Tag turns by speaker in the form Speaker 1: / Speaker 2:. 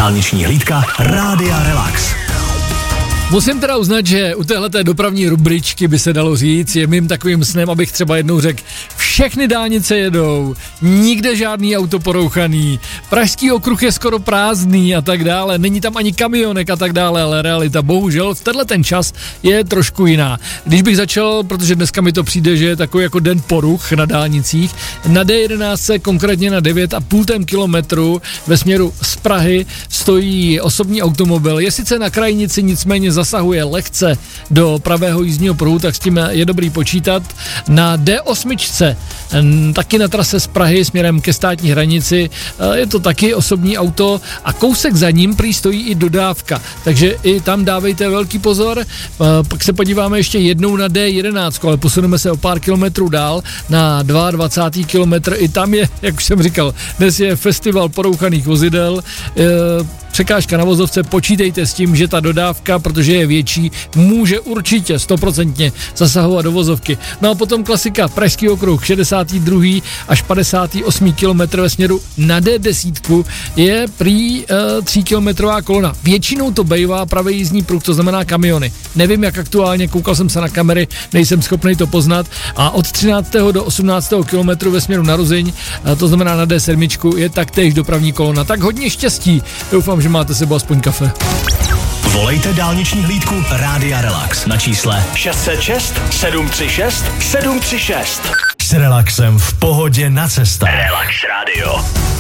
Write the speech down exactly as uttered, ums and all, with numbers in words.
Speaker 1: Dálniční hlídka Rádia Relax.
Speaker 2: Musím teda uznat, že u téhleté dopravní rubričky by se dalo říct, je mým takovým snem, abych třeba jednou řekl, všechny dálnice jedou, nikde žádný auto porouchaný, Pražský okruh je skoro prázdný a tak dále, není tam ani kamionek a tak dále, ale realita bohužel v tenhle ten čas je trošku jiná. Když bych začal, protože dneska mi to přijde, že je takový jako den poruch na dálnicích, na D jedenáct konkrétně na devět a půl kilometru ve směru z Prahy stojí osobní automobil, je sice na krajnici, nicméně zasahuje lehce do pravého jízdního pruhu, tak s tím je dobrý počítat. Na D osm, taky na trase z Prahy směrem ke státní hranici, je to taky osobní auto a kousek za ním prý stojí i dodávka, takže i tam dávejte velký pozor. Pak se podíváme ještě jednou na D jedenáct, ale posuneme se o pár kilometrů dál na dvacátý druhý kilometr, i tam je, jak už jsem říkal, dnes je festival porouchaných vozidel, překážka na vozovce, počítejte s tím, že ta dodávka, protože je větší, může určitě stoprocentně zasahovat do vozovky. No a potom klasika, Pražský okruh, šedesátý druhý až padesátý osmý kilometr ve směru na D deset je prý uh, tříkilometrová kolona. Většinou to bejvá pravý jízdní pruh, to znamená kamiony. Nevím, jak aktuálně, koukal jsem se na kamery, nejsem schopný to poznat. A od třináctého do osmnáctého kilometru ve směru na Ruzyň, uh, to znamená na D sedm, je taktéž dopravní kolona. Tak hodně štěstí, doufám, že máte sebou aspoň kafe.
Speaker 1: Volejte dálniční hlídku Rádia Relax na čísle šest set šest sedm tři šest sedm tři šest. S relaxem v pohodě na cestách. Relax Radio.